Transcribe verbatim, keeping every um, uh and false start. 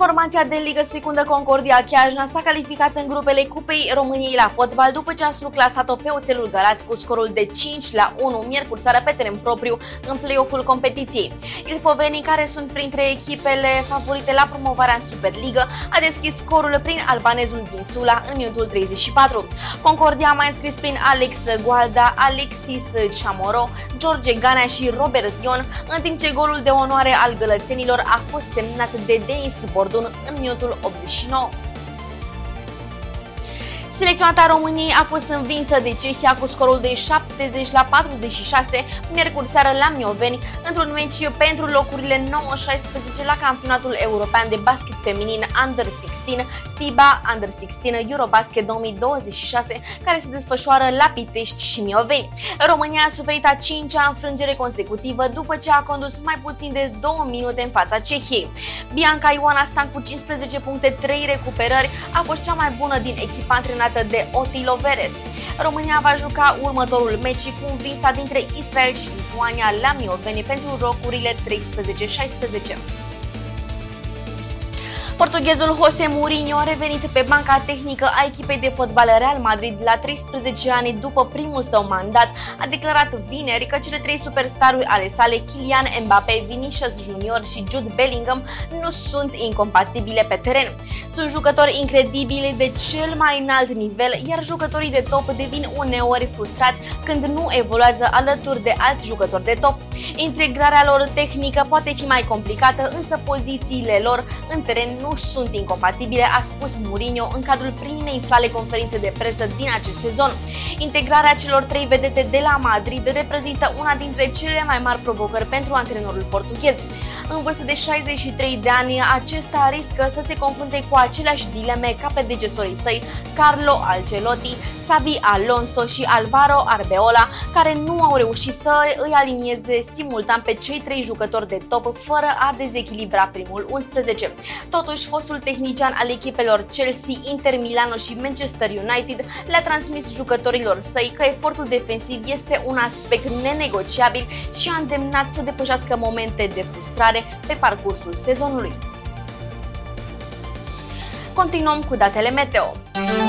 Formația de Ligă Secundă Concordia Chiajna s-a calificat în grupele Cupei României la fotbal după ce a surclasat-o pe Oțelul Galați cu scorul de cinci la unu miercuri seară pe teren propriu în play-off-ul competiției. Ilfovenii, care sunt printre echipele favorite la promovarea în Superligă, a deschis scorul prin albanezul din Sula în minutul treizeci și patru. Concordia a mai înscris prin Alex Gualda, Alexis Chamorro, George Ganea și Robert Dion, în timp ce golul de onoare al gălățenilor a fost semnat de Denis Bordun în minutul optzeci și nouă. Selecționata României a fost învinsă de Cehia cu scorul de șaptezeci la patruzeci și șase miercuri seară la Mioveni, într-un meci pentru locurile nouă șaisprezece la campionatul european de basket feminin Under șaisprezece, FIBA Under șaisprezece Eurobasket două mii douăzeci și șase, care se desfășoară la Pitești și Mioveni. România a suferit a cincea înfrângere consecutivă după ce a condus mai puțin de două minute în fața Cehiei. Bianca Ioana Stan cu cincisprezece puncte, trei recuperări a fost cea mai bună din echipa antrenată de Otilo Veres. România va juca următorul meci cu învinsa dintre Israel și Lituania la Mioveni pentru locurile treisprezece șaisprezece. Portughezul José Mourinho a revenit pe banca tehnică a echipei de fotbal Real Madrid la treisprezece ani după primul său mandat. A declarat vineri că cele trei superstaruri ale sale, Kylian Mbappé, Vinicius Junior și Jude Bellingham, nu sunt incompatibile pe teren. Sunt jucători incredibili de cel mai înalt nivel, iar jucătorii de top devin uneori frustrați când nu evoluează alături de alți jucători de top. Integrarea lor tehnică poate fi mai complicată, însă pozițiile lor în teren nu sunt incompatibile, a spus Mourinho în cadrul primei sale conferințe de presă din acest sezon. Integrarea celor trei vedete de la Madrid reprezintă una dintre cele mai mari provocări pentru antrenorul portughez. În vârstă de șaizeci și trei de ani, acesta riscă să se confrunte cu aceleași dileme ca predecesorii săi, Carlo Ancelotti, Xabi Alonso și Alvaro Arbeloa, care nu au reușit să îi alinieze simultan pe cei trei jucători de top fără a dezechilibra primul unsprezece. Totuși, fostul tehnician al echipelor Chelsea, Inter Milano și Manchester United le-a transmis jucătorilor săi că efortul defensiv este un aspect nenegociabil și a îndemnat să depășească momente de frustrare pe parcursul sezonului. Continuăm cu datele meteo.